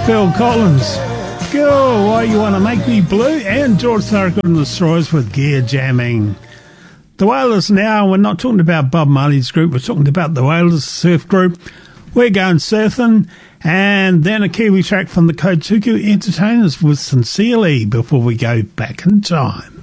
Phil Collins, Girl, Why You Wanna Make Me Blue, and George Thorogood and the Destroyers with Gear Jamming. The Wailers now, we're not talking about Bob Marley's group, we're talking about the Wailers surf group. We're going surfing, and then a Kiwi track from the Kotuku Entertainers with Sincerely before we go back in time.